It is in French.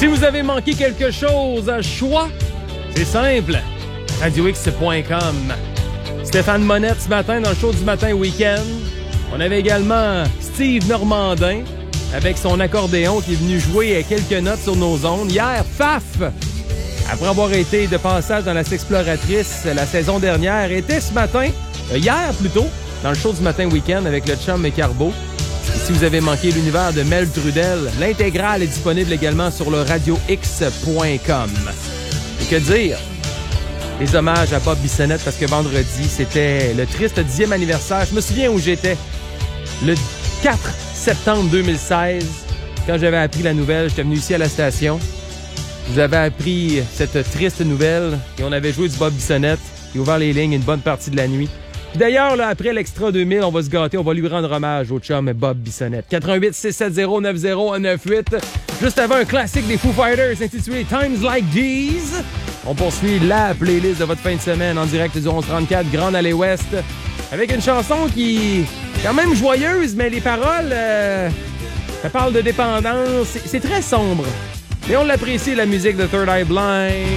Si vous avez manqué quelque chose, choix, c'est simple, radiox.com. Stéphane Monette ce matin dans le show du matin week-end. On avait également Steve Normandin avec son accordéon qui est venu jouer quelques notes sur nos ondes. Hier, Faf, après avoir été de passage dans la S'Exploratrice la saison dernière, était ce matin, hier plutôt, dans le show du matin week-end avec le chum et Carbo. Et si vous avez manqué l'univers de Mel Trudel, l'intégrale est disponible également sur le radiox.com. Et que dire? Les hommages à Bob Bissonnette parce que vendredi, c'était le triste 10e anniversaire. Je me souviens où j'étais. Le 4 septembre 2016, quand j'avais appris la nouvelle, j'étais venu ici à la station. Je vous avais appris cette triste nouvelle et on avait joué du Bob Bissonnette. Il a ouvert les lignes une bonne partie de la nuit. Puis d'ailleurs, là, après l'Extra 2000, on va se gâter, on va lui rendre hommage au chum Bob Bissonnette. 88 670 9098. Juste avant un classique des Foo Fighters intitulé Times Like These. On poursuit la playlist de votre fin de semaine en direct du 1134 Grande Allée Ouest avec une chanson qui est quand même joyeuse, mais les paroles, ça parle de dépendance. C'est très sombre. Mais on l'apprécie, la musique de Third Eye Blind.